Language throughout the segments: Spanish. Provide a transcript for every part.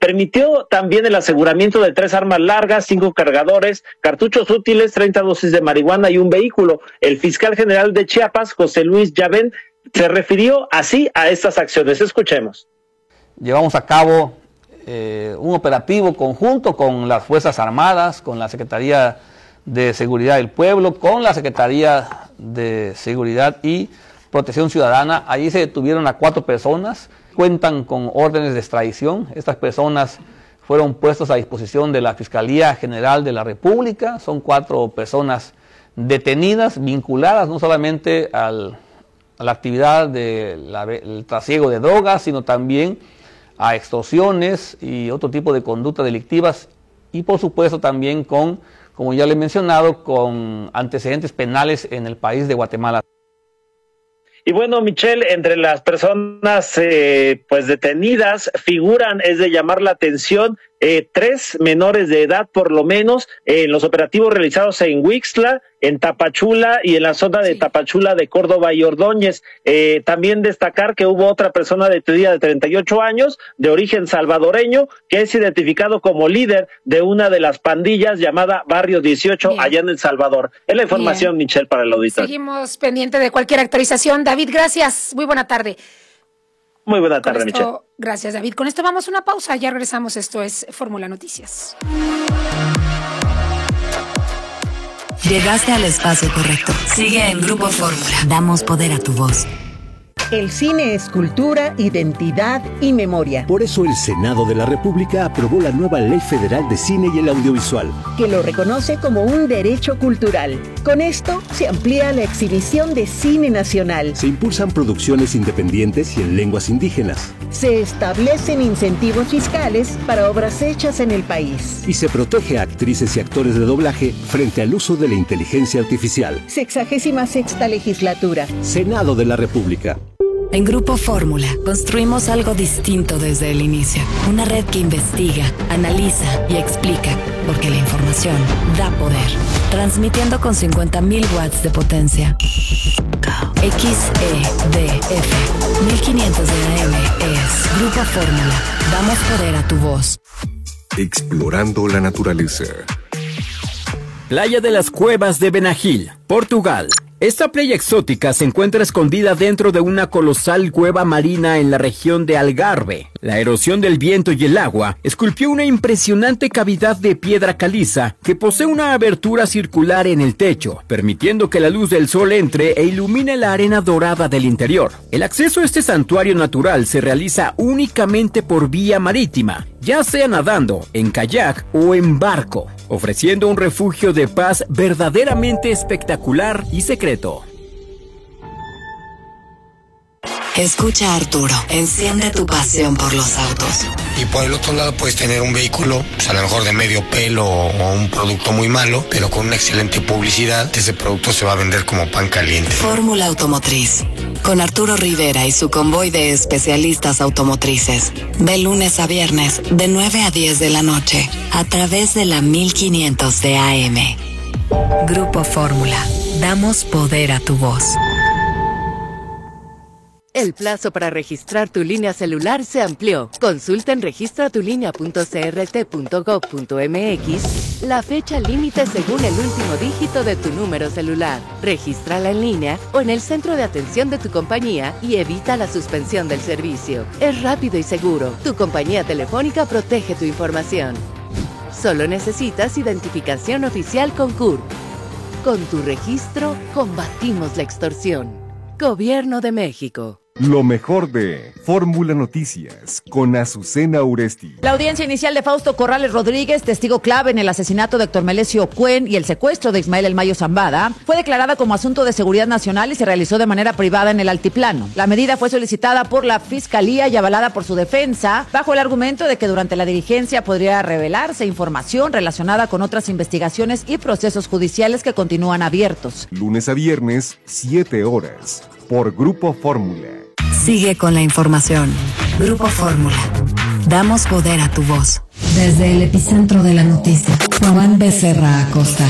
Permitió también el aseguramiento de 3 armas largas, 5 cargadores, cartuchos útiles, 30 dosis de marihuana y un vehículo. El fiscal general de Chiapas, José Luis Llavén, se refirió así a estas acciones. Escuchemos. Llevamos a cabo un operativo conjunto con las Fuerzas Armadas, con la Secretaría de Seguridad del Pueblo, con la Secretaría de Seguridad y Protección Ciudadana. Allí se detuvieron a 4 personas, cuentan con órdenes de extradición. Estas personas fueron puestas a disposición de la Fiscalía General de la República. Son 4 personas detenidas, vinculadas no solamente a la actividad del trasiego de drogas, sino también a extorsiones y otro tipo de conductas delictivas, y por supuesto también con, como ya le he mencionado, con antecedentes penales en el país de Guatemala. Y bueno, Michelle, entre las personas pues detenidas figuran, es de llamar la atención, 3 menores de edad por lo menos, en los operativos realizados en Huixtla, en Tapachula y en la zona de Tapachula de Córdoba y Ordóñez. También destacar que hubo otra persona detenida de 38 años, de origen salvadoreño, que es identificado como líder de una de las pandillas llamada Barrio 18, bien, allá en El Salvador. Es la información, bien, Michelle, para el auditorio. Seguimos pendiente de cualquier actualización. David, gracias. Muy buena tarde. Muy buena tarde, Michelle. Gracias, David. Con esto vamos a una pausa. Ya regresamos. Esto es Fórmula Noticias. Llegaste al espacio correcto. Sigue en Grupo Fórmula. Damos poder a tu voz. El cine es cultura, identidad y memoria. Por eso el Senado de la República aprobó la nueva Ley Federal de Cine y el Audiovisual, que lo reconoce como un derecho cultural. Con esto se amplía la exhibición de cine nacional. Se impulsan producciones independientes y en lenguas indígenas. Se establecen incentivos fiscales para obras hechas en el país. Y se protege a actrices y actores de doblaje frente al uso de la inteligencia artificial. 66ª legislatura. Senado de la República. En Grupo Fórmula construimos algo distinto desde el inicio. Una red que investiga, analiza y explica, porque la información da poder. Transmitiendo con 50.000 watts de potencia. XEDF 1500 de AM es Grupo Fórmula. Damos poder a tu voz. Explorando la naturaleza. Playa de las Cuevas de Benagil, Portugal. Esta playa exótica se encuentra escondida dentro de una colosal cueva marina en la región de Algarve. La erosión del viento y el agua esculpió una impresionante cavidad de piedra caliza que posee una abertura circular en el techo, permitiendo que la luz del sol entre e ilumine la arena dorada del interior. El acceso a este santuario natural se realiza únicamente por vía marítima, ya sea nadando, en kayak o en barco, ofreciendo un refugio de paz verdaderamente espectacular y secreto. Escucha a Arturo, enciende tu pasión por los autos. Y por el otro lado puedes tener un vehículo, pues a lo mejor de medio pelo o un producto muy malo, pero con una excelente publicidad, ese producto se va a vender como pan caliente. Fórmula Automotriz, con Arturo Rivera y su convoy de especialistas automotrices. De lunes a viernes, de 9 a 10 de la noche, a través de la 1500 de AM. Grupo Fórmula, damos poder a tu voz. El plazo para registrar tu línea celular se amplió. Consulta en registratulinea.crt.gov.mx la fecha límite según el último dígito de tu número celular. Regístrala en línea o en el centro de atención de tu compañía y evita la suspensión del servicio. Es rápido y seguro. Tu compañía telefónica protege tu información. Solo necesitas identificación oficial con CURP. Con tu registro, combatimos la extorsión. Gobierno de México. Lo mejor de Fórmula Noticias con Azucena Uresti. La audiencia inicial de Fausto Corrales Rodríguez, testigo clave en el asesinato de Héctor Melesio Cuen y el secuestro de Ismael El Mayo Zambada, fue declarada como asunto de seguridad nacional y se realizó de manera privada en el altiplano. La medida fue solicitada por la Fiscalía y avalada por su defensa, bajo el argumento de que durante la diligencia podría revelarse información relacionada con otras investigaciones y procesos judiciales que continúan abiertos. Lunes a viernes, 7 horas, por Grupo Fórmula. Sigue con la información. Grupo Fórmula. Damos poder a tu voz. Desde el epicentro de la noticia, Juan Becerra Acosta.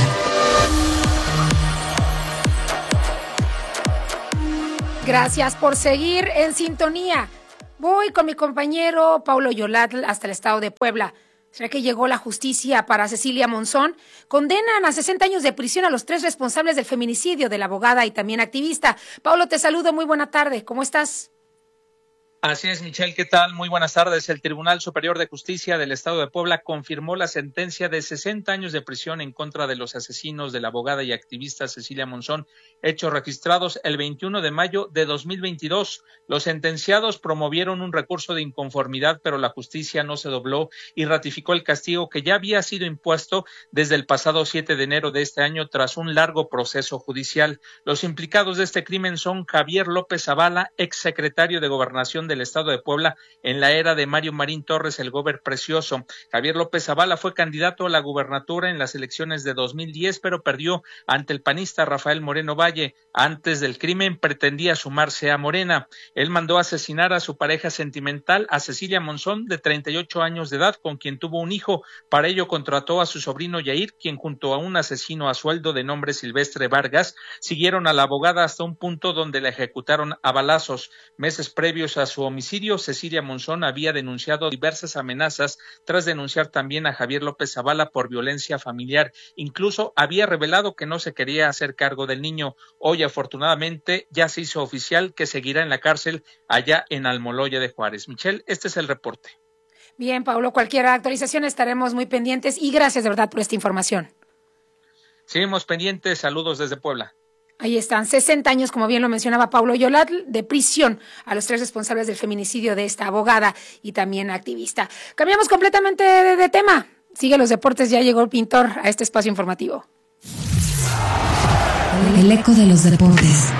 Gracias por seguir en sintonía. Voy con mi compañero Paulo Yolatl hasta el estado de Puebla. ¿Será que llegó la justicia para Cecilia Monzón? Condenan a 60 años de prisión a los 3 responsables del feminicidio de la abogada y también activista. Paulo, te saludo, muy buena tarde. ¿Cómo estás? Así es, Michelle, ¿qué tal? Muy buenas tardes. El Tribunal Superior de Justicia del Estado de Puebla confirmó la sentencia de 60 años de prisión en contra de los asesinos de la abogada y activista Cecilia Monzón, hechos registrados el 21 de mayo de 2022. Los sentenciados promovieron un recurso de inconformidad, pero la justicia no se dobló y ratificó el castigo que ya había sido impuesto desde el pasado 7 de enero de este año tras un largo proceso judicial. Los implicados de este crimen son Javier López Zavala, exsecretario de Gobernación del Estado de Puebla en la era de Mario Marín Torres, el gober precioso. Javier López Zavala fue candidato a la gubernatura en las elecciones de 2010, pero perdió ante el panista Rafael Moreno Valle. Antes del crimen pretendía sumarse a Morena. Él mandó asesinar a su pareja sentimental, a Cecilia Monzón, de 38 años de edad, con quien tuvo un hijo. Para ello contrató a su sobrino Yair, quien junto a un asesino a sueldo de nombre Silvestre Vargas, siguieron a la abogada hasta un punto donde la ejecutaron a balazos. Meses previos a su homicidio, Cecilia Monzón había denunciado diversas amenazas tras denunciar también a Javier López Zavala por violencia familiar. Incluso había revelado que no se quería hacer cargo del niño. Hoy, afortunadamente, ya se hizo oficial que seguirá en la cárcel allá en Almoloya de Juárez. Michelle, este es el reporte. Bien, Paulo, cualquier actualización estaremos muy pendientes y gracias de verdad por esta información. Seguimos pendientes. Saludos desde Puebla. Ahí están, 60 años, como bien lo mencionaba Paulo Yolatl, de prisión a los 3 responsables del feminicidio de esta abogada y también activista. Cambiamos completamente de tema. Sigue los deportes, ya llegó el pintor a este espacio informativo. El eco de los deportes.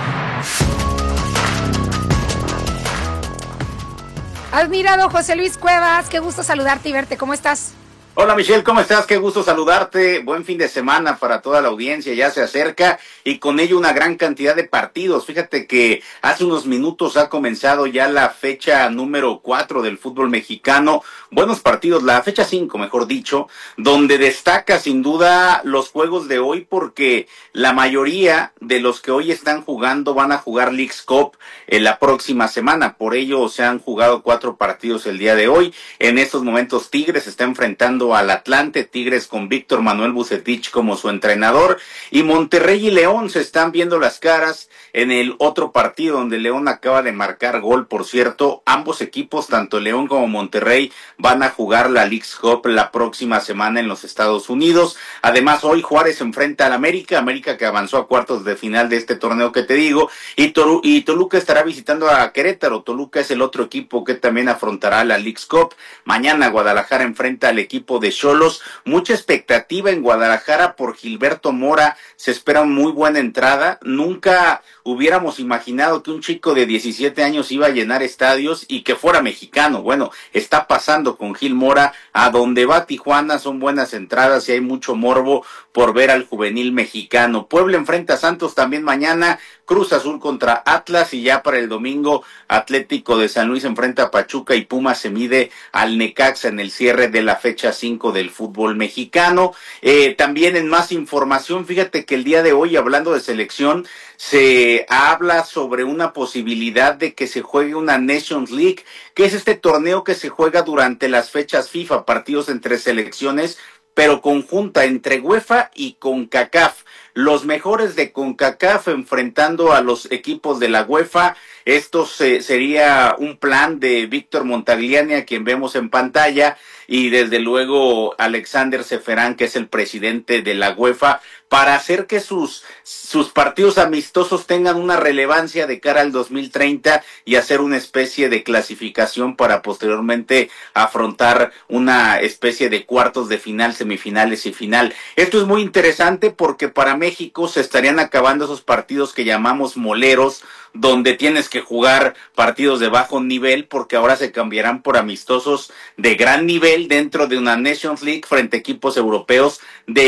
Admirado José Luis Cuevas, qué gusto saludarte y verte. ¿Cómo estás? Hola Michelle, ¿cómo estás? Qué gusto saludarte. Buen fin de semana para toda la audiencia, ya se acerca y con ello una gran cantidad de partidos. Fíjate que hace unos minutos ha comenzado ya la fecha número 4 del fútbol mexicano. Buenos partidos, la fecha 5 mejor dicho, donde destaca sin duda los juegos de hoy porque la mayoría de los que hoy están jugando van a jugar Leagues Cup la próxima semana. Por ello se han jugado 4 partidos el día de hoy. En estos momentos Tigres está enfrentando al Atlante, Tigres con Víctor Manuel Vucetich como su entrenador, y Monterrey y León se están viendo las caras en el otro partido donde León acaba de marcar gol. Por cierto, ambos equipos, tanto León como Monterrey, van a jugar la Leagues Cup la próxima semana en los Estados Unidos. Además, hoy Juárez enfrenta al América que avanzó a cuartos de final de este torneo que te digo, y Toluca estará visitando a Querétaro. Toluca es el otro equipo que también afrontará la Leagues Cup. Mañana Guadalajara enfrenta al equipo de Xolos. Mucha expectativa en Guadalajara por Gilberto Mora, se espera una muy buena entrada. Nunca hubiéramos imaginado que un chico de 17 años iba a llenar estadios y que fuera mexicano. Bueno, está pasando con Gil Mora. A donde va Tijuana son buenas entradas y hay mucho morbo por ver al juvenil mexicano. Puebla enfrenta a Santos también mañana. Cruz Azul contra Atlas, y ya para el domingo Atlético de San Luis enfrenta a Pachuca y Pumas se mide al Necaxa en el cierre de la fecha 5 del fútbol mexicano. También en más información, fíjate que el día de hoy, hablando de selección, se habla sobre una posibilidad de que se juegue una Nations League, que es este torneo que se juega durante las fechas FIFA, partidos entre selecciones, pero conjunta entre UEFA y CONCACAF. Los mejores de CONCACAF enfrentando a los equipos de la UEFA. Esto sería un plan de Víctor Montagliani, a quien vemos en pantalla, y desde luego Alexander Seferán, que es el presidente de la UEFA, para hacer que sus partidos amistosos tengan una relevancia de cara al 2030 y hacer una especie de clasificación para posteriormente afrontar una especie de cuartos de final, semifinales y final. Esto es muy interesante porque para México se estarían acabando esos partidos que llamamos moleros, donde tienes que jugar partidos de bajo nivel, porque ahora se cambiarán por amistosos de gran nivel dentro de una Nations League frente a equipos europeos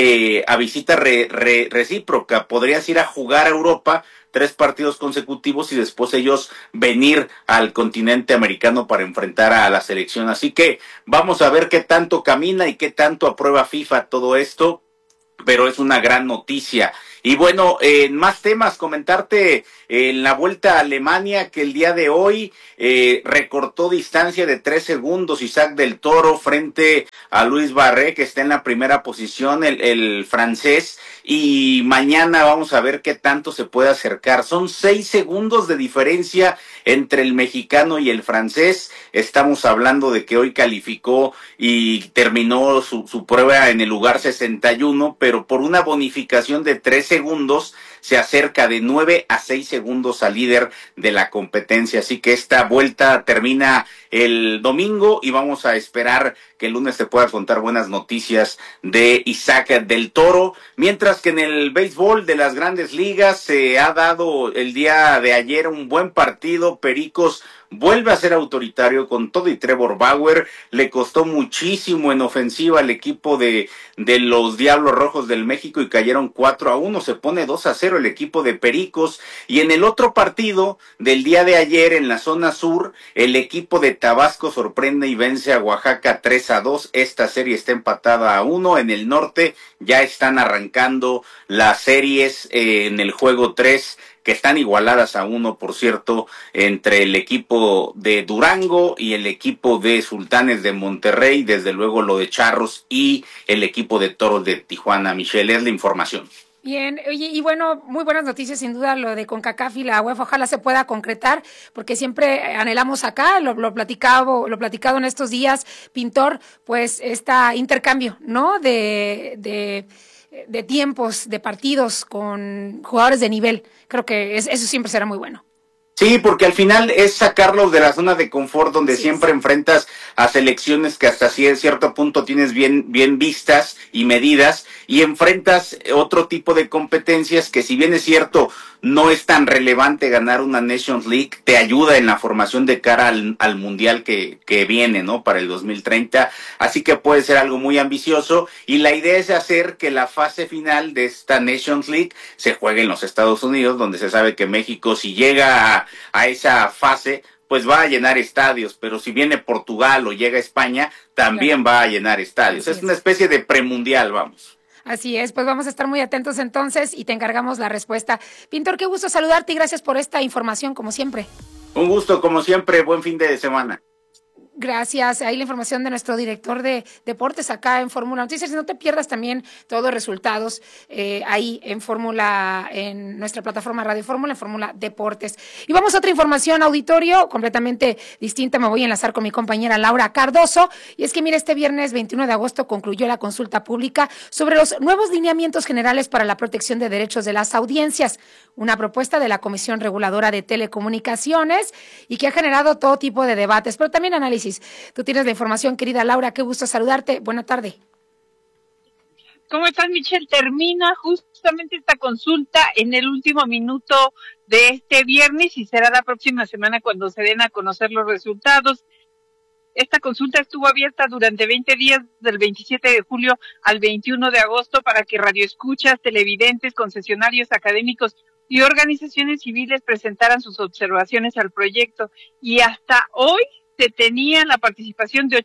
a visita recíproca. Podrías ir a jugar a Europa 3 partidos consecutivos y después ellos venir al continente americano para enfrentar a la selección. Así que vamos a ver qué tanto camina y qué tanto aprueba FIFA todo esto. pero es una gran noticia. Y bueno, en más temas, comentarte en la Vuelta a Alemania que el día de hoy recortó distancia de 3 segundos Isaac del Toro frente a Luis Barré, que está en la primera posición, el francés, y mañana vamos a ver qué tanto se puede acercar. Son 6 segundos de diferencia entre el mexicano y el francés. Estamos hablando de que hoy calificó y terminó su prueba en el lugar 61, pero por una bonificación de 3 segundos se acerca de 9 a 6 segundos al líder de la competencia. Así que esta vuelta termina el domingo y vamos a esperar que el lunes te pueda contar buenas noticias de Isaac del Toro. Mientras que en el béisbol de las Grandes Ligas se ha dado el día de ayer un buen partido. Pericos vuelve a ser autoritario con todo y Trevor Bauer. Le costó muchísimo en ofensiva al equipo de los Diablos Rojos del México y cayeron 4-1. Se pone 2-0 el equipo de Pericos. Y en el otro partido del día de ayer en la zona sur, el equipo de Tabasco sorprende y vence a Oaxaca 3-2. Esta serie está empatada a 1. En el norte ya están arrancando las series en el juego 3, que están igualadas a 1, por cierto, entre el equipo de Durango y el equipo de Sultanes de Monterrey, desde luego lo de Charros y el equipo de Toros de Tijuana. Michelle, es la información. Bien, oye, y bueno, muy buenas noticias sin duda lo de CONCACAF y la UEFA, ojalá se pueda concretar, porque siempre anhelamos acá, lo platicado en estos días, Pintor, pues este intercambio, ¿no? De tiempos, de partidos con jugadores de nivel. Creo que eso siempre será muy bueno. Sí, porque al final es sacarlos de la zona de confort donde siempre enfrentas a selecciones que hasta cierto punto tienes bien vistas y medidas, y enfrentas otro tipo de competencias que, si bien es cierto, no es tan relevante ganar una Nations League, te ayuda en la formación de cara al Mundial que viene, ¿no? Para el 2030, así que puede ser algo muy ambicioso, y la idea es hacer que la fase final de esta Nations League se juegue en los Estados Unidos, donde se sabe que México, si llega a esa fase, pues va a llenar estadios, pero si viene Portugal o llega España, también va a llenar estadios. Es una especie de premundial, vamos. Así es, pues vamos a estar muy atentos entonces y te encargamos la respuesta. Pintor, qué gusto saludarte y gracias por esta información, como siempre. Un gusto, como siempre, buen fin de semana. Gracias. Ahí la información de nuestro director de deportes acá en Fórmula Noticias. Y no te pierdas también todos los resultados ahí en Fórmula, en nuestra plataforma Radio Fórmula, en Fórmula Deportes. Y vamos a otra información, auditorio, completamente distinta. Me voy a enlazar con mi compañera Laura Cardoso. Y es que, mira, este viernes 21 de agosto concluyó la consulta pública sobre los nuevos lineamientos generales para la protección de derechos de las audiencias. Una propuesta de la Comisión Reguladora de Telecomunicaciones y que ha generado todo tipo de debates, pero también análisis. Tú tienes la información, querida Laura, qué gusto saludarte. Buena tarde. ¿Cómo estás, Michelle? Termina justamente esta consulta en el último minuto de este viernes y será la próxima semana cuando se den a conocer los resultados. Esta consulta estuvo abierta durante 20 días, del 27 de julio al 21 de agosto, para que radioescuchas, televidentes, concesionarios académicos y organizaciones civiles presentaran sus observaciones al proyecto. Y hasta hoy se tenía la participación de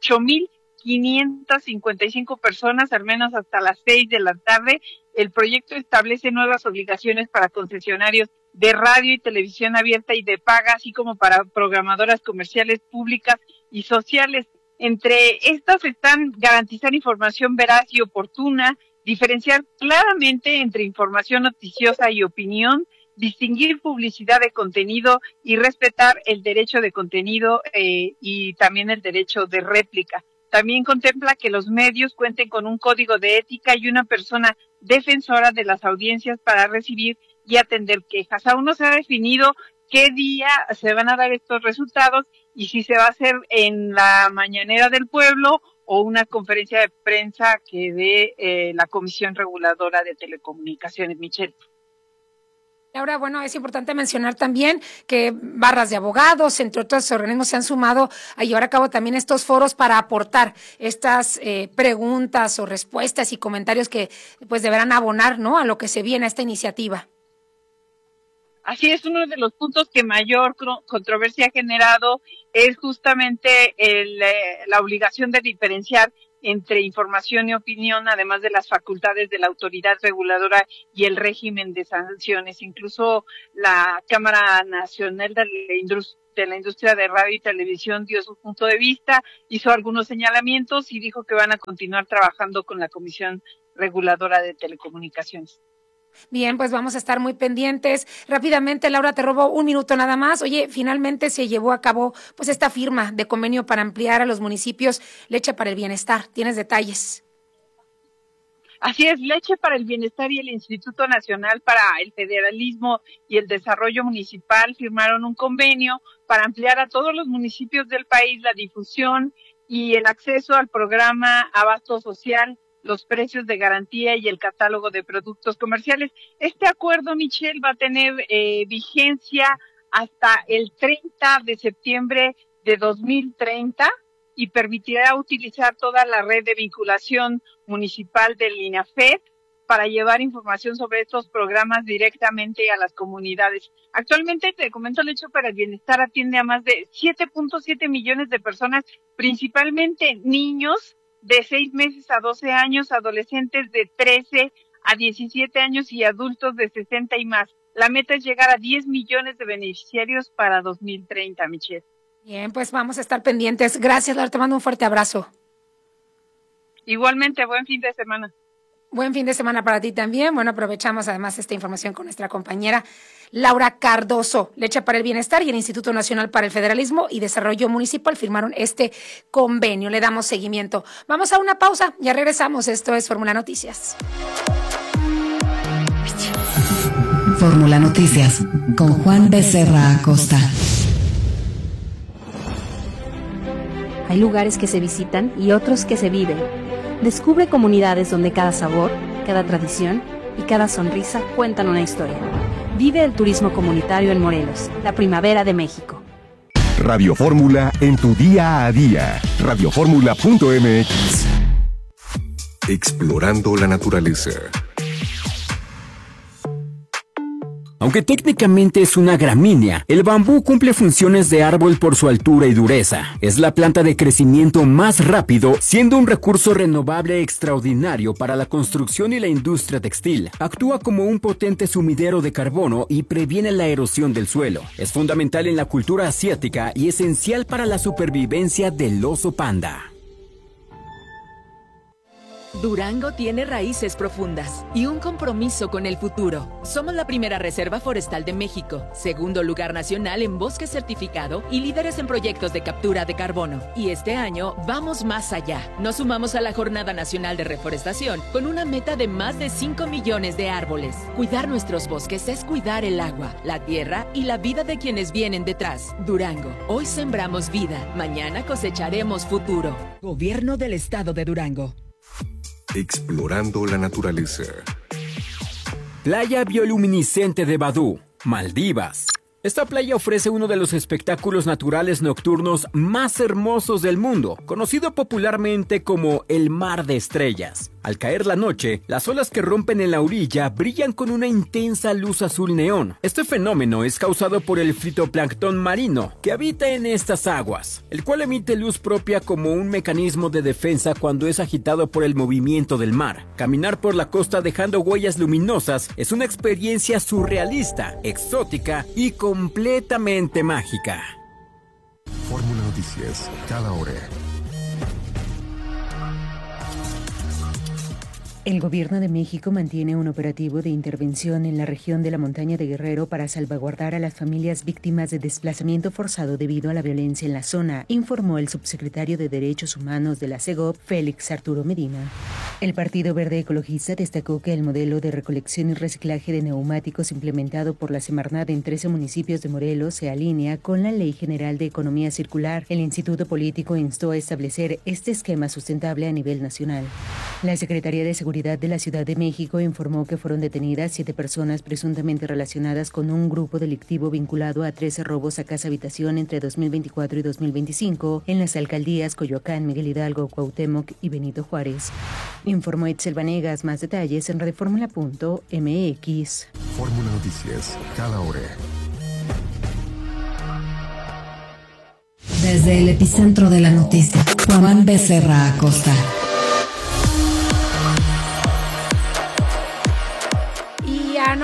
8,555 personas, al menos hasta las 6 de la tarde. El proyecto establece nuevas obligaciones para concesionarios de radio y televisión abierta y de paga, así como para programadoras comerciales, públicas y sociales. Entre estas están garantizar información veraz y oportuna, diferenciar claramente entre información noticiosa y opinión, distinguir publicidad de contenido y respetar el derecho de contenido y también el derecho de réplica. También contempla que los medios cuenten con un código de ética y una persona defensora de las audiencias para recibir y atender quejas. Aún no se ha definido qué día se van a dar estos resultados y si se va a hacer en la mañanera del pueblo o una conferencia de prensa que dé la Comisión Reguladora de Telecomunicaciones. Michelle. Laura, bueno, es importante mencionar también que barras de abogados, entre otros organismos, se han sumado a llevar a cabo también estos foros para aportar estas preguntas o respuestas y comentarios que pues deberán abonar, ¿no?, a lo que se viene a esta iniciativa. Así es, uno de los puntos que mayor controversia ha generado es justamente la obligación de diferenciar entre información y opinión, además de las facultades de la autoridad reguladora y el régimen de sanciones. Incluso la Cámara Nacional de la Industria de Radio y Televisión dio su punto de vista, hizo algunos señalamientos y dijo que van a continuar trabajando con la Comisión Reguladora de Telecomunicaciones. Bien, pues vamos a estar muy pendientes. Rápidamente, Laura, te robo un minuto nada más. Oye, finalmente se llevó a cabo pues esta firma de convenio para ampliar a los municipios Leche para el Bienestar. ¿Tienes detalles? Así es, Leche para el Bienestar y el Instituto Nacional para el Federalismo y el Desarrollo Municipal firmaron un convenio para ampliar a todos los municipios del país la difusión y el acceso al programa Abasto Social, los precios de garantía y el catálogo de productos comerciales. Este acuerdo, Michelle, va a tener vigencia hasta el 30 de septiembre de 2030 y permitirá utilizar toda la red de vinculación municipal del INAFED para llevar información sobre estos programas directamente a las comunidades. Actualmente, te comento, Leche para el Bienestar atiende a más de 7.7 millones de personas, principalmente niños de 6 meses a 12 años, adolescentes de 13 a 17 años y adultos de 60 y más. La meta es llegar a 10 millones de beneficiarios para 2030, Michelle. Bien, pues vamos a estar pendientes. Gracias, Laura, te mando un fuerte abrazo. Igualmente, buen fin de semana. Buen fin de semana para ti también. Bueno, aprovechamos además esta información con nuestra compañera Laura Cardoso. Leche para el Bienestar y el Instituto Nacional para el Federalismo y Desarrollo Municipal firmaron este convenio. Le damos seguimiento. Vamos a una pausa, ya regresamos. Esto es Fórmula Noticias. Fórmula Noticias con Juan Becerra Acosta. Hay lugares que se visitan y otros que se viven. Descubre comunidades donde cada sabor, cada tradición y cada sonrisa cuentan una historia. Vive el turismo comunitario en Morelos, la primavera de México. Radio Fórmula en tu día a día. Radioformula.mx. Explorando la naturaleza. Aunque técnicamente es una gramínea, el bambú cumple funciones de árbol por su altura y dureza. Es la planta de crecimiento más rápido, siendo un recurso renovable extraordinario para la construcción y la industria textil. Actúa como un potente sumidero de carbono y previene la erosión del suelo. Es fundamental en la cultura asiática y esencial para la supervivencia del oso panda. Durango tiene raíces profundas y un compromiso con el futuro. Somos la primera reserva forestal de México, segundo lugar nacional en bosque certificado y líderes en proyectos de captura de carbono. Y este año vamos más allá. Nos sumamos a la Jornada Nacional de Reforestación con una meta de más de 5 millones de árboles. Cuidar nuestros bosques es cuidar el agua, la tierra y la vida de quienes vienen detrás. Durango, hoy sembramos vida, mañana cosecharemos futuro. Gobierno del Estado de Durango. Explorando la naturaleza. Playa bioluminiscente de Badú, Maldivas. Esta playa ofrece uno de los espectáculos naturales nocturnos más hermosos del mundo, conocido popularmente como el Mar de Estrellas. Al caer la noche, las olas que rompen en la orilla brillan con una intensa luz azul neón. Este fenómeno es causado por el fitoplancton marino, que habita en estas aguas, el cual emite luz propia como un mecanismo de defensa cuando es agitado por el movimiento del mar. Caminar por la costa dejando huellas luminosas es una experiencia surrealista, exótica y completamente mágica. Fórmula Noticias, cada hora. El Gobierno de México mantiene un operativo de intervención en la región de la montaña de Guerrero para salvaguardar a las familias víctimas de desplazamiento forzado debido a la violencia en la zona, informó el subsecretario de Derechos Humanos de la CEGOP, Félix Arturo Medina. El Partido Verde Ecologista destacó que el modelo de recolección y reciclaje de neumáticos implementado por la Semarnat en 13 municipios de Morelos se alinea con la Ley General de Economía Circular. El Instituto Político instó a establecer este esquema sustentable a nivel nacional. La Secretaría de Seguridad de la Ciudad de México informó que fueron detenidas 7 personas presuntamente relacionadas con un grupo delictivo vinculado a 13 robos a casa-habitación entre 2024 y 2025 en las alcaldías Coyoacán, Miguel Hidalgo, Cuauhtémoc y Benito Juárez. Informó Itzel Vanegas. Más detalles en radioformula.mx. Fórmula Noticias, cada hora. Desde el epicentro de la noticia, Juan Becerra Acosta.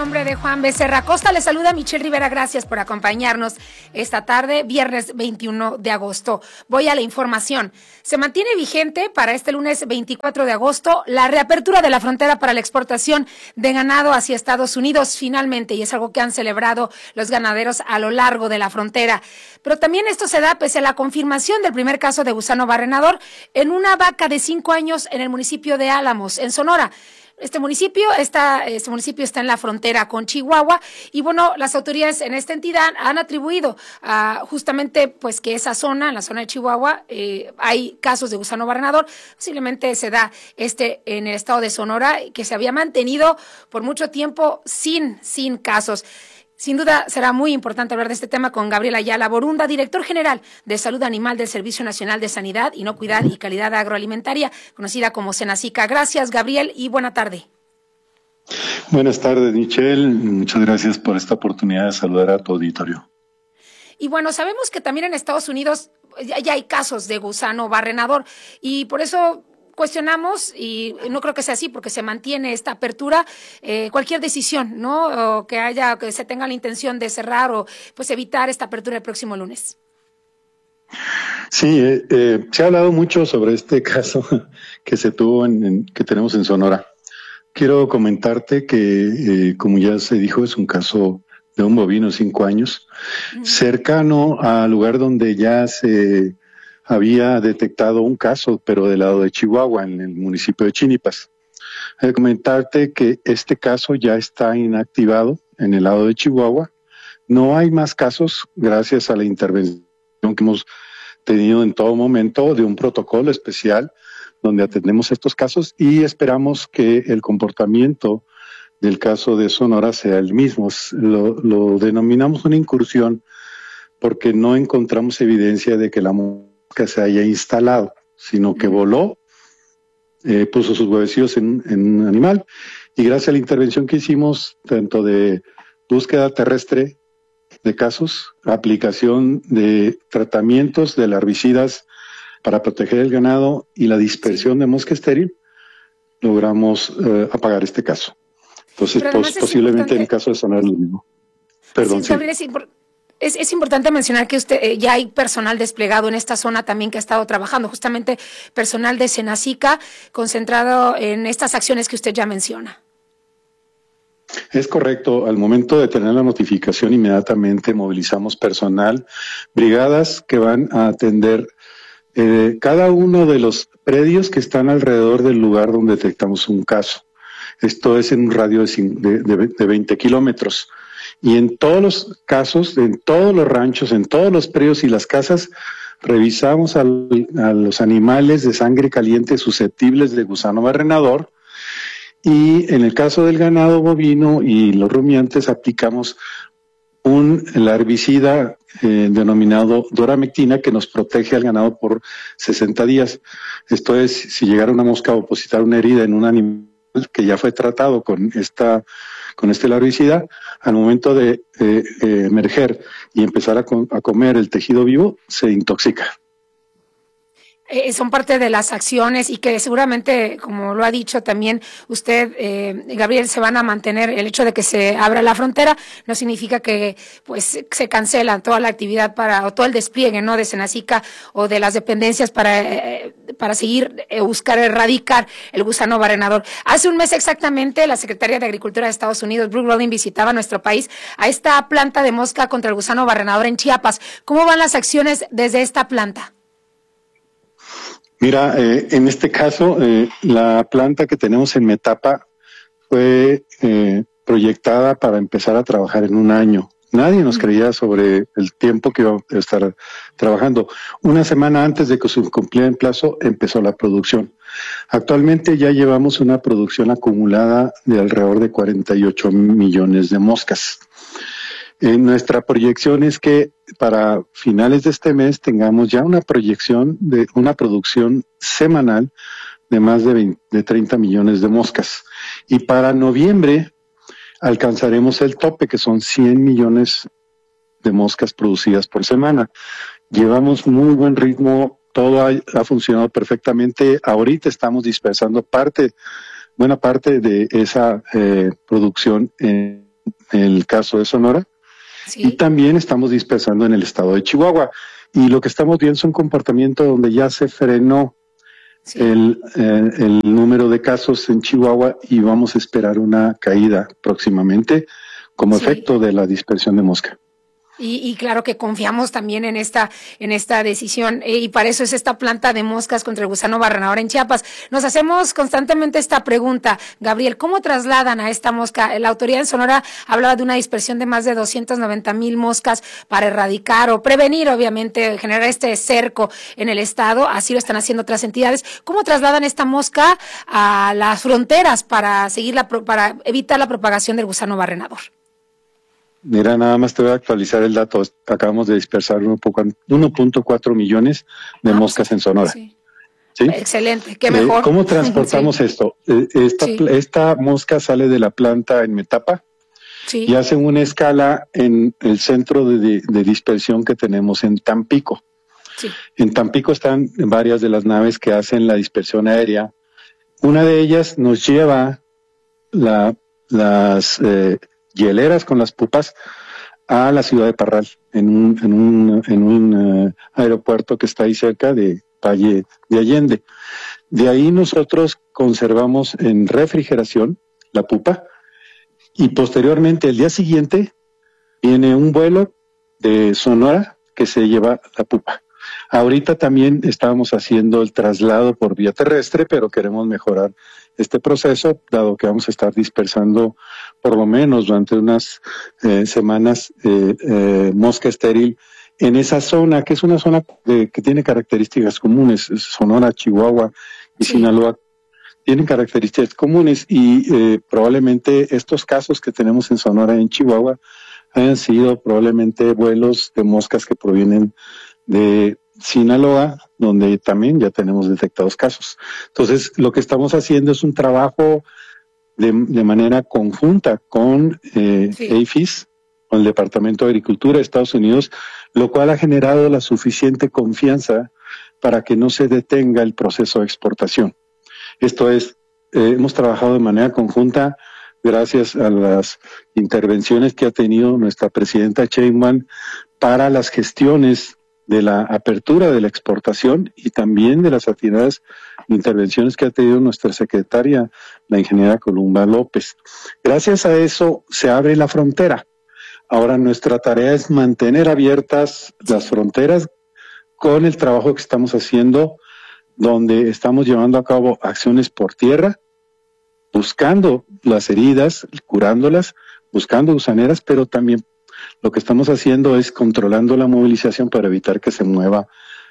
nombre de Juan Becerra Costa, le saluda Michelle Rivera. Gracias por acompañarnos esta tarde, viernes 21 de agosto. Voy a la información. Se mantiene vigente para este lunes 24 de agosto la reapertura de la frontera para la exportación de ganado hacia Estados Unidos, finalmente, y es algo que han celebrado los ganaderos a lo largo de la frontera. Pero también esto se da pese a la confirmación del primer caso de gusano barrenador en una vaca de 5 años en el municipio de Álamos, en Sonora. Este municipio está en la frontera con Chihuahua y bueno, las autoridades en esta entidad han atribuido justamente pues que esa zona, en la zona de Chihuahua, hay casos de gusano barrenador. Posiblemente se da en el estado de Sonora, que se había mantenido por mucho tiempo sin casos. Sin duda será muy importante hablar de este tema con Gabriel Ayala Borunda, director general de Salud Animal del Servicio Nacional de Sanidad, Inocuidad y Calidad Agroalimentaria, conocida como Senacica. Gracias, Gabriel, y buena tarde. Buenas tardes, Michelle. Muchas gracias por esta oportunidad de saludar a tu auditorio. Y bueno, sabemos que también en Estados Unidos ya hay casos de gusano barrenador y por eso cuestionamos, y no creo que sea así porque se mantiene esta apertura, cualquier decisión, ¿no? O que se tenga la intención de cerrar o pues evitar esta apertura el próximo lunes. Sí, se ha hablado mucho sobre este caso que se tuvo que tenemos en Sonora. Quiero comentarte que, como ya se dijo, es un caso de un bovino de 5 años, cercano al lugar donde ya se había detectado un caso, pero del lado de Chihuahua, en el municipio de Chinipas. Comentarte que este caso ya está inactivado en el lado de Chihuahua. No hay más casos gracias a la intervención que hemos tenido en todo momento de un protocolo especial donde atendemos estos casos y esperamos que el comportamiento del caso de Sonora sea el mismo. Lo denominamos una incursión porque no encontramos evidencia de que la que se haya instalado, sino que voló, puso sus huevecillos en un animal y gracias a la intervención que hicimos, tanto de búsqueda terrestre de casos, aplicación de tratamientos de herbicidas para proteger el ganado y la dispersión de mosca estéril, logramos apagar este caso. Entonces, posiblemente en el caso de Sonora lo mismo. Perdón, sí. Es importante mencionar que ya hay personal desplegado en esta zona también que ha estado trabajando, justamente personal de Senacica concentrado en estas acciones que usted ya menciona. Es correcto. Al momento de tener la notificación, inmediatamente movilizamos personal, brigadas que van a atender cada uno de los predios que están alrededor del lugar donde detectamos un caso. Esto es en un radio de 20 kilómetros. Y en todos los casos, en todos los ranchos, en todos los predios y las casas, revisamos a los animales de sangre caliente susceptibles de gusano barrenador. Y en el caso del ganado bovino y los rumiantes, aplicamos el herbicida denominado doramectina que nos protege al ganado por 60 días. Esto es, si llegara una mosca a opositar una herida en un animal que ya fue tratado con este herbicida, al momento de emerger y empezar a comer el tejido vivo, se intoxica. Son parte de las acciones y que seguramente, como lo ha dicho también usted, Gabriel, se van a mantener. El hecho de que se abra la frontera no significa que pues se cancela toda la actividad o todo el despliegue, ¿no?, de Senacica o de las dependencias para seguir buscar erradicar el gusano barrenador. Hace un mes exactamente, la Secretaría de Agricultura de Estados Unidos, Brooke Rollins, visitaba nuestro país a esta planta de mosca contra el gusano barrenador en Chiapas. ¿Cómo van las acciones desde esta planta? Mira, en este caso, la planta que tenemos en Metapa fue proyectada para empezar a trabajar en un año. Nadie nos creía sobre el tiempo que iba a estar trabajando. Una semana antes de que se cumpliera el plazo, empezó la producción. Actualmente ya llevamos una producción acumulada de alrededor de 48 millones de moscas. Nuestra proyección es que para finales de este mes tengamos ya una proyección de una producción semanal de más de 30 millones de moscas. Y para noviembre alcanzaremos el tope, que son 100 millones de moscas producidas por semana. Llevamos muy buen ritmo, todo ha funcionado perfectamente. Ahorita estamos dispersando buena parte de esa producción en el caso de Sonora, y también estamos dispersando en el estado de Chihuahua. Y lo que estamos viendo es un comportamiento donde ya se frenó el número de casos en Chihuahua y vamos a esperar una caída próximamente como efecto de la dispersión de mosca. Y claro que confiamos también en esta decisión, y para eso es esta planta de moscas contra el gusano barrenador en Chiapas. Nos hacemos constantemente esta pregunta, Gabriel, ¿cómo trasladan a esta mosca? La autoridad en Sonora hablaba de una dispersión de más de 290,000 moscas para erradicar o prevenir, obviamente, generar este cerco en el estado. Así lo están haciendo otras entidades. ¿Cómo trasladan esta mosca a las fronteras para evitar la propagación del gusano barrenador? Mira, nada más te voy a actualizar el dato. Acabamos de dispersar 1.4 millones de moscas en Sonora. Sí. Excelente, qué mejor. ¿Cómo transportamos esto? Esta mosca sale de la planta en Metapa y hace una escala en el centro de dispersión que tenemos en Tampico. En Tampico están varias de las naves que hacen la dispersión aérea. Una de ellas nos lleva las hieleras con las pupas a la ciudad de Parral, en un aeropuerto que está ahí cerca de Valle de Allende. De ahí nosotros conservamos en refrigeración la pupa y posteriormente el día siguiente viene un vuelo de Sonora que se lleva la pupa. Ahorita también estábamos haciendo el traslado por vía terrestre, pero queremos mejorar este proceso, dado que vamos a estar dispersando por lo menos durante unas semanas mosca estéril en esa zona, que es una zona que tiene características comunes. Sonora, Chihuahua y Sinaloa tienen características comunes y probablemente estos casos que tenemos en Sonora y en Chihuahua hayan sido probablemente vuelos de moscas que provienen de Sinaloa, donde también ya tenemos detectados casos. Entonces, lo que estamos haciendo es un trabajo de manera conjunta con APHIS, con el Departamento de Agricultura de Estados Unidos, lo cual ha generado la suficiente confianza para que no se detenga el proceso de exportación. Esto es, hemos trabajado de manera conjunta gracias a las intervenciones que ha tenido nuestra presidenta Sheinbaum para las gestiones de la apertura de la exportación y también de las actividades de intervenciones que ha tenido nuestra secretaria, la ingeniera Columba López. Gracias a eso se abre la frontera. Ahora nuestra tarea es mantener abiertas las fronteras con el trabajo que estamos haciendo, donde estamos llevando a cabo acciones por tierra, buscando las heridas, curándolas, buscando gusaneras, pero también lo que estamos haciendo es controlando la movilización para evitar que se mueva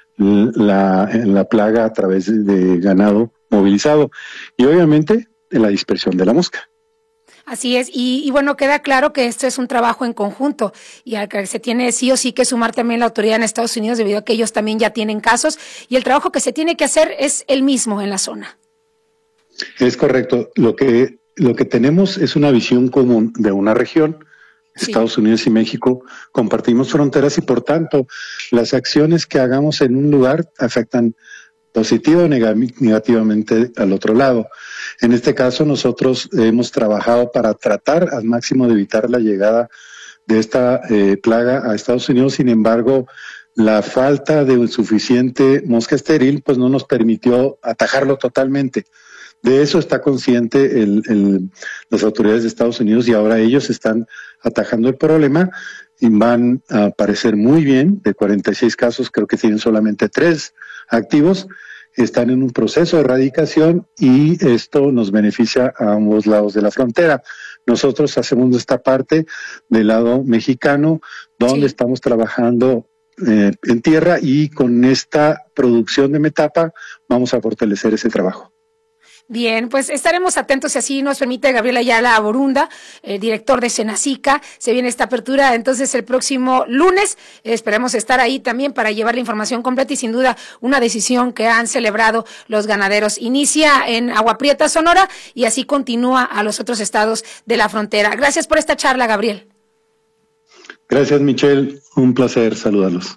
la plaga a través de ganado movilizado y obviamente en la dispersión de la mosca. Así es, y bueno, queda claro que esto es un trabajo en conjunto y al que se tiene sí o sí que sumar también la autoridad en Estados Unidos debido a que ellos también ya tienen casos y el trabajo que se tiene que hacer es el mismo en la zona. Es correcto, lo que tenemos es una visión común de una región. Estados Unidos y México compartimos fronteras y por tanto las acciones que hagamos en un lugar afectan positivo o negativamente al otro lado. En este caso nosotros hemos trabajado para tratar al máximo de evitar la llegada de esta plaga a Estados Unidos. Sin embargo, la falta de suficiente mosca estéril pues no nos permitió atajarlo totalmente. De eso está consciente las autoridades de Estados Unidos y ahora ellos están atajando el problema y van a aparecer muy bien. De 46 casos creo que tienen solamente 3 activos, están en un proceso de erradicación y esto nos beneficia a ambos lados de la frontera. Nosotros hacemos esta parte del lado mexicano donde estamos trabajando en tierra y con esta producción de Metapa vamos a fortalecer ese trabajo. Bien, pues estaremos atentos si así nos permite Gabriel Ayala Borunda, director de Senacica. Se viene esta apertura entonces el próximo lunes. Esperemos estar ahí también para llevar la información completa y sin duda una decisión que han celebrado los ganaderos. Inicia en Agua Prieta, Sonora y así continúa a los otros estados de la frontera. Gracias por esta charla, Gabriel. Gracias, Michelle. Un placer saludarlos.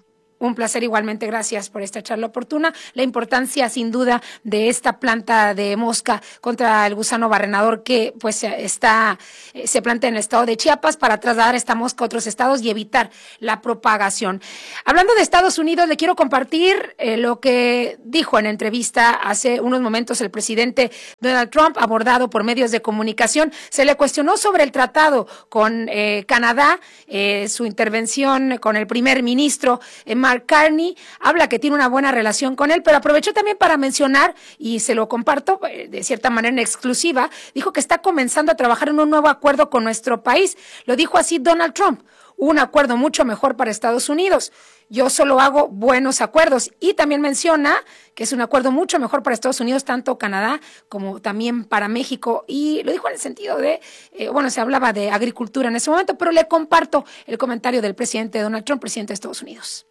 Un placer igualmente, gracias por esta charla oportuna. La importancia, sin duda, de esta planta de mosca contra el gusano barrenador que pues se plantea en el estado de Chiapas para trasladar esta mosca a otros estados y evitar la propagación. Hablando de Estados Unidos, le quiero compartir lo que dijo en entrevista hace unos momentos el presidente Donald Trump, abordado por medios de comunicación. Se le cuestionó sobre el tratado con Canadá, su intervención con el primer ministro Mark Carney. Habla que tiene una buena relación con él, pero aprovechó también para mencionar, y se lo comparto de cierta manera en exclusiva, dijo que está comenzando a trabajar en un nuevo acuerdo con nuestro país. Lo dijo así Donald Trump: un acuerdo mucho mejor para Estados Unidos. Yo solo hago buenos acuerdos. Y también menciona que es un acuerdo mucho mejor para Estados Unidos, tanto Canadá como también para México. Y lo dijo en el sentido de, se hablaba de agricultura en ese momento, pero le comparto el comentario del presidente Donald Trump, presidente de Estados Unidos.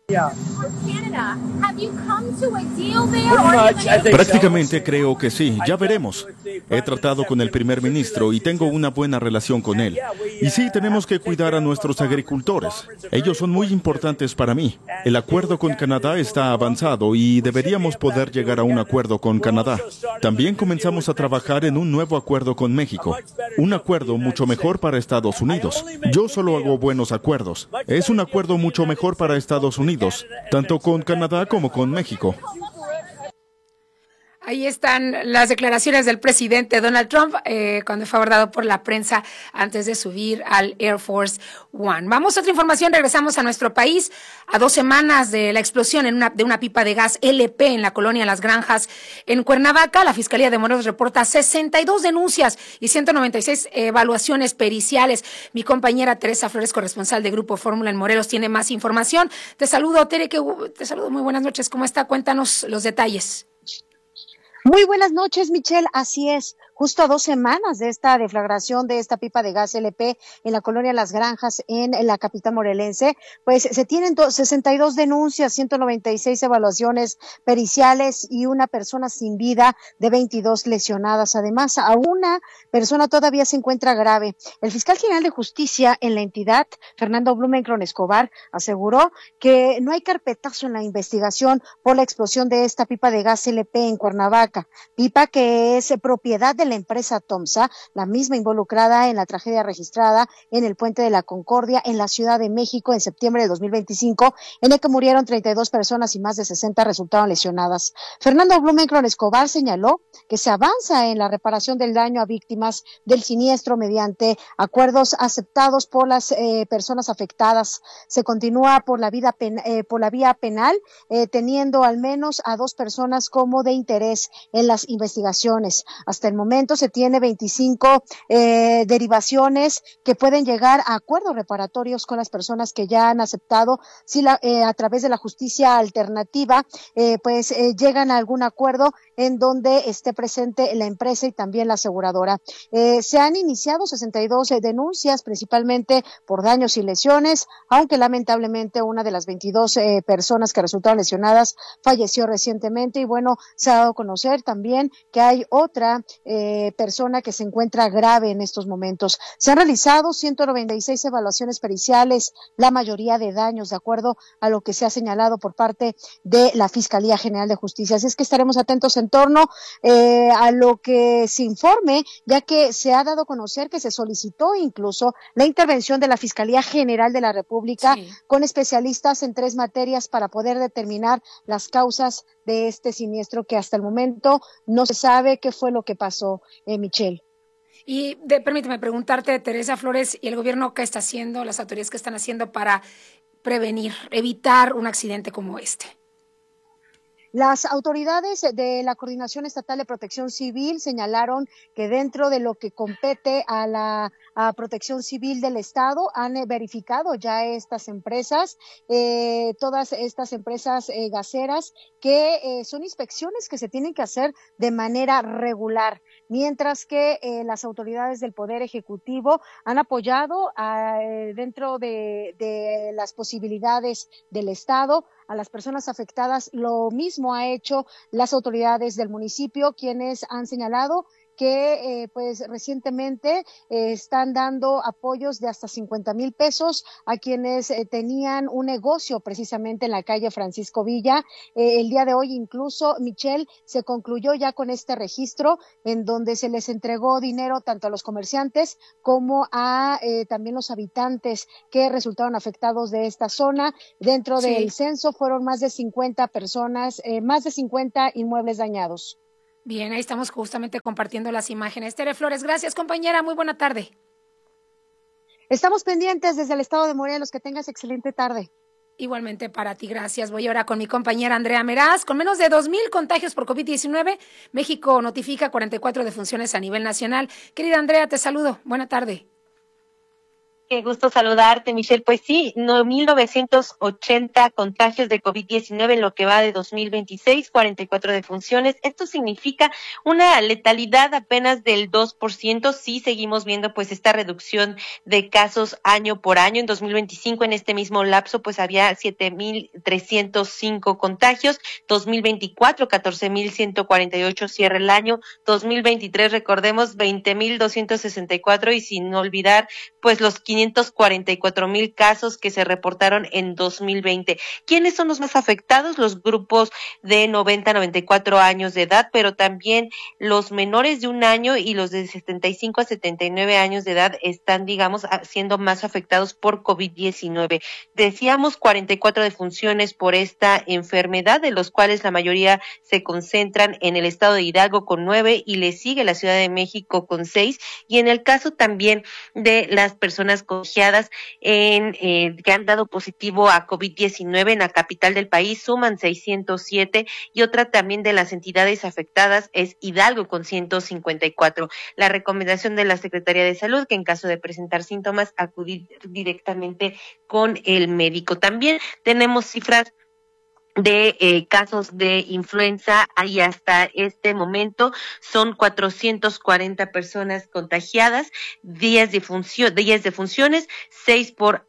Prácticamente creo que sí, ya veremos. He tratado con el primer ministro y tengo una buena relación con él. Y sí, tenemos que cuidar a nuestros agricultores. Ellos son muy importantes para mí. El acuerdo con Canadá está avanzado y deberíamos poder llegar a un acuerdo con Canadá. También comenzamos a trabajar en un nuevo acuerdo con México. Un acuerdo mucho mejor para Estados Unidos. Yo solo hago buenos acuerdos. Es un acuerdo mucho mejor para Estados Unidos, tanto con Canadá como con México. Ahí están las declaraciones del presidente Donald Trump cuando fue abordado por la prensa antes de subir al Air Force One. Vamos a otra información, regresamos a nuestro país. A 2 semanas de la explosión de una pipa de gas LP en la colonia Las Granjas en Cuernavaca, la Fiscalía de Morelos reporta 62 denuncias y 196 evaluaciones periciales. Mi compañera Teresa Flores, corresponsal de Grupo Fórmula en Morelos, tiene más información. Te saludo, Tere, te saludo, muy buenas noches. ¿Cómo está? Cuéntanos los detalles. Muy buenas noches, Michelle. Así es. Justo a 2 semanas de esta deflagración de esta pipa de gas LP en la colonia Las Granjas en la capital morelense, pues se tienen 62 denuncias, 196 evaluaciones periciales y una persona sin vida de 22 lesionadas. Además, a una persona todavía se encuentra grave. El fiscal general de justicia en la entidad, Fernando Blumenkron Escobar, aseguró que no hay carpetazo en la investigación por la explosión de esta pipa de gas LP en Cuernavaca, pipa que es propiedad de la empresa Tomsa, la misma involucrada en la tragedia registrada en el Puente de la Concordia en la Ciudad de México en septiembre de 2025, en el que murieron 32 personas y más de 60 resultaron lesionadas. Fernando Blumenkron Escobar señaló que se avanza en la reparación del daño a víctimas del siniestro mediante acuerdos aceptados por las personas afectadas. Se continúa por la vía penal, teniendo al menos a 2 personas como de interés en las investigaciones. Hasta el momento se tiene 25 derivaciones que pueden llegar a acuerdos reparatorios con las personas que ya han aceptado, si a través de la justicia alternativa, llegan a algún acuerdo en donde esté presente la empresa y también la aseguradora. Se han iniciado 62 denuncias, principalmente por daños y lesiones, aunque lamentablemente una de las 22 personas que resultaron lesionadas falleció recientemente y se ha dado a conocer también que hay otra persona que se encuentra grave en estos momentos. Se han realizado 196 evaluaciones periciales, la mayoría de daños, de acuerdo a lo que se ha señalado por parte de la Fiscalía General de Justicia. Así es que estaremos atentos en torno a lo que se informe, ya que se ha dado a conocer que se solicitó incluso la intervención de la Fiscalía General de la República con especialistas en 3 materias para poder determinar las causas de este siniestro que hasta el momento no se sabe qué fue lo que pasó, Michelle. Y permíteme preguntarte, Teresa Flores, ¿y el gobierno qué está haciendo, las autoridades qué están haciendo para prevenir, evitar un accidente como este? Las autoridades de la Coordinación Estatal de Protección Civil señalaron que dentro de lo que compete a la Protección Civil del Estado han verificado ya estas empresas, todas estas empresas gaseras, que son inspecciones que se tienen que hacer de manera regular, mientras que las autoridades del Poder Ejecutivo han apoyado dentro de las posibilidades del Estado a las personas afectadas. Lo mismo ha hecho las autoridades del municipio, quienes han señalado que pues recientemente están dando apoyos de hasta 50,000 pesos a quienes tenían un negocio precisamente en la calle Francisco Villa. El día de hoy incluso, Michelle, se concluyó ya con este registro en donde se les entregó dinero tanto a los comerciantes como a también los habitantes que resultaron afectados de esta zona. Dentro del censo fueron más de 50 personas, más de 50 inmuebles dañados. Bien, ahí estamos justamente compartiendo las imágenes. Tere Flores, gracias, compañera, muy buena tarde. Estamos pendientes desde el estado de Morelos, que tengas excelente tarde. Igualmente para ti, gracias. Voy ahora con mi compañera Andrea Meraz. Con menos de 2,000 contagios por COVID-19, México notifica 44 defunciones a nivel nacional. Querida Andrea, te saludo. Buena tarde. Qué gusto saludarte, Michelle. Pues sí, 9,980 contagios de COVID-19 en lo que va de 2026, 44 defunciones. Esto significa una letalidad apenas del 2%. Sí, seguimos viendo pues esta reducción de casos año por año. En 2025, en este mismo lapso, pues había 7,305 contagios. 2024, 14,148 cierra el año. 2023, recordemos, 20,264 y sin olvidar pues los 544,000 casos que se reportaron en 2020. ¿Quiénes son los más afectados? Los grupos de 90 a 94 años de edad, pero también los menores de 1 año y los de 75 a 79 años de edad están, digamos, siendo más afectados por COVID-19. Decíamos 44 defunciones por esta enfermedad, de los cuales la mayoría se concentran en el estado de Hidalgo con 9 y le sigue la Ciudad de México con 6. Y en el caso también de las personas contagiadas que han dado positivo a COVID-19 en la capital del país suman 607 y otra también de las entidades afectadas es Hidalgo con 154. La recomendación de la Secretaría de Salud que en caso de presentar síntomas acudir directamente con el médico. También tenemos cifras de casos de influenza. Ahí hasta este momento son 440 personas contagiadas, 10 defunciones, 6 por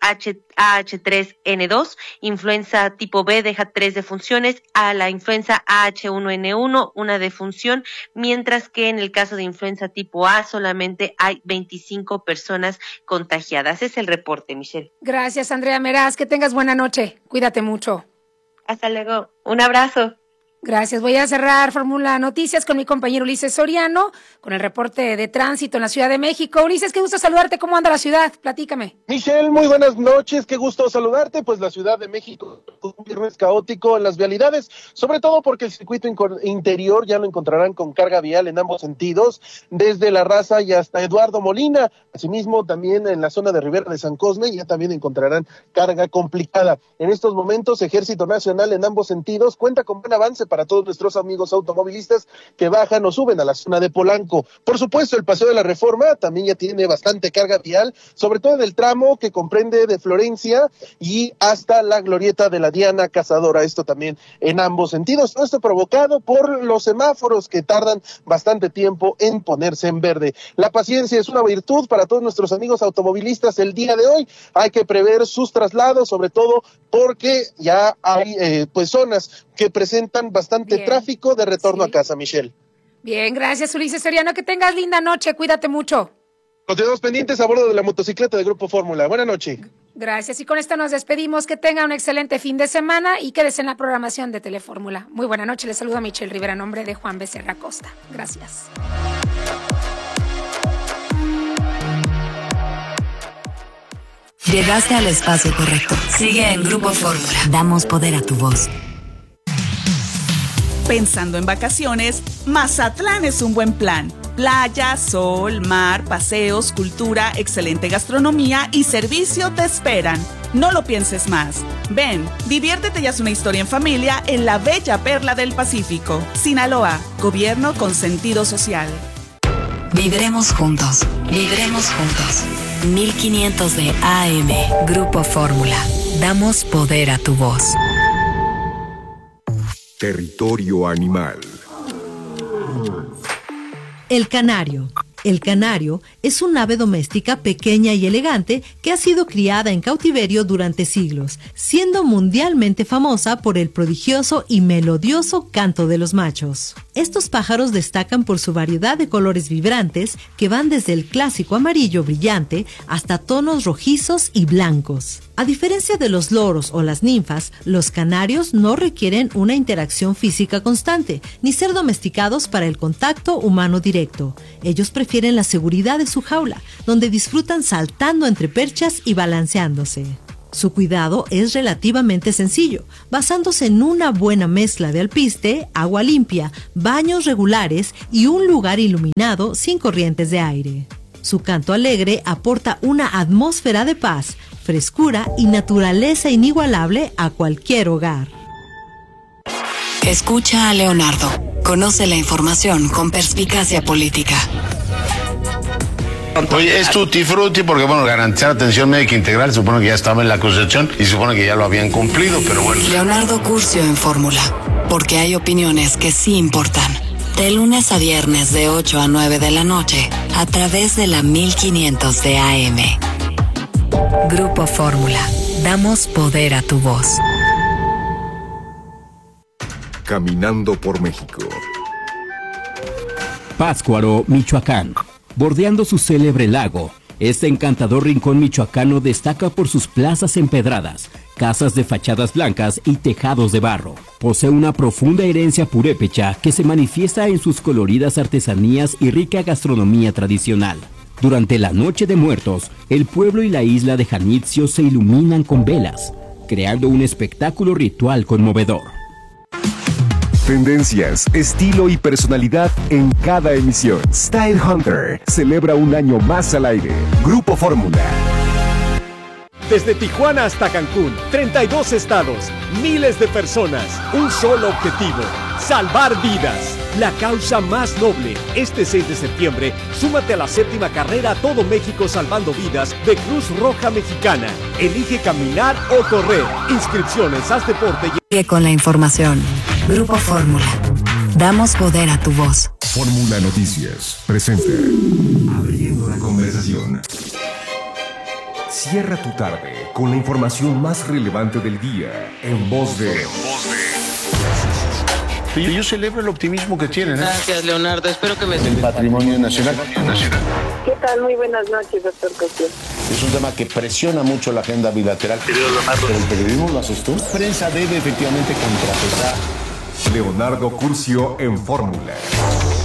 AH3N2, influenza tipo B deja 3 defunciones, a la influenza AH1N1 una defunción, mientras que en el caso de influenza tipo A solamente hay 25 personas contagiadas. Es el reporte, Michelle. Gracias, Andrea Meraz, que tengas buena noche, cuídate mucho. Hasta luego. Un abrazo. Gracias. Voy a cerrar Fórmula Noticias con mi compañero Ulises Soriano, con el reporte de tránsito en la Ciudad de México. Ulises, qué gusto saludarte. ¿Cómo anda la ciudad? Platícame. Michelle, muy buenas noches. Qué gusto saludarte. Pues la Ciudad de México, un viernes caótico en las vialidades, sobre todo porque el circuito interior ya lo encontrarán con carga vial en ambos sentidos, desde La Raza y hasta Eduardo Molina. Asimismo, también en la zona de Rivera de San Cosme ya también encontrarán carga complicada. En estos momentos, Ejército Nacional en ambos sentidos cuenta con buen avance para todos nuestros amigos automovilistas que bajan o suben a la zona de Polanco. Por supuesto, el Paseo de la Reforma también ya tiene bastante carga vial, sobre todo en el tramo que comprende de Florencia y hasta la glorieta de la Diana Cazadora. Esto también en ambos sentidos. Todo esto provocado por los semáforos que tardan bastante tiempo en ponerse en verde. La paciencia es una virtud para todos nuestros amigos automovilistas el día de hoy. Hay que prever sus traslados, sobre todo porque ya hay pues zonas que presentan bastante tráfico de retorno a casa, Michelle. Bien, gracias Ulises Soriano, que tengas linda noche, cuídate mucho. Continuamos pendientes a bordo de la motocicleta de Grupo Fórmula. Buenas noches. Gracias, y con esto nos despedimos, que tenga un excelente fin de semana y quédese en la programación de Telefórmula. Muy buena noche, les saluda Michelle Rivera, en nombre de Juan Becerra Costa. Gracias. Llegaste al espacio correcto. Sigue en Grupo Fórmula. Damos poder a tu voz. Pensando en vacaciones, Mazatlán es un buen plan. Playa, sol, mar, paseos, cultura, excelente gastronomía y servicio te esperan. No lo pienses más. Ven, diviértete y haz una historia en familia en la bella perla del Pacífico. Sinaloa, gobierno con sentido social. Vibremos juntos. Vibremos juntos. 1500 de AM. Grupo Fórmula. Damos poder a tu voz. Territorio animal. El canario. El canario es un ave doméstica pequeña y elegante que ha sido criada en cautiverio durante siglos, siendo mundialmente famosa por el prodigioso y melodioso canto de los machos. Estos pájaros destacan por su variedad de colores vibrantes que van desde el clásico amarillo brillante hasta tonos rojizos y blancos. A diferencia de los loros o las ninfas, los canarios no requieren una interacción física constante, ni ser domesticados para el contacto humano directo. Ellos prefieren la seguridad de su jaula, donde disfrutan saltando entre perchas y balanceándose. Su cuidado es relativamente sencillo, basándose en una buena mezcla de alpiste, agua limpia, baños regulares y un lugar iluminado sin corrientes de aire. Su canto alegre aporta una atmósfera de paz, frescura y naturaleza inigualable a cualquier hogar. Escucha a Leonardo. Conoce la información con perspicacia política. Oye, es tutti frutti porque, bueno, garantizar atención médica integral supone que ya estaba en la Constitución y supone que ya lo habían cumplido, pero bueno. Leonardo Curcio en Fórmula, porque hay opiniones que sí importan. De lunes a viernes de 8 a 9 de la noche, a través de la 1500 de AM. Grupo Fórmula. Damos poder a tu voz. Caminando por México. Pátzcuaro, Michoacán. Bordeando su célebre lago, este encantador rincón michoacano destaca por sus plazas empedradas, casas de fachadas blancas y tejados de barro. Posee una profunda herencia purépecha que se manifiesta en sus coloridas artesanías y rica gastronomía tradicional. Durante la Noche de Muertos, el pueblo y la isla de Janitzio se iluminan con velas, creando un espectáculo ritual conmovedor. Tendencias, estilo y personalidad en cada emisión. Style Hunter celebra un año más al aire. Grupo Fórmula. Desde Tijuana hasta Cancún, 32 estados, miles de personas, un solo objetivo: salvar vidas. La causa más noble. Este 6 de septiembre, súmate a la 7ª carrera Todo México Salvando Vidas de Cruz Roja Mexicana. Elige caminar o correr. Inscripciones, haz deporte y... Sigue con la información. Grupo Fórmula. Damos poder a tu voz. Fórmula Noticias presenta Abriendo la conversación. Cierra tu tarde con la información más relevante del día en voz de... Yo celebro el optimismo que tienen. Gracias, Leonardo. Espero que me... El patrimonio nacional. ¿Qué tal? Muy buenas noches, doctor Cosío. Es un tema que presiona mucho la agenda bilateral. Pero el periodismo lo haces tú. La prensa debe efectivamente contrapesar. Leonardo Curcio en Fórmula.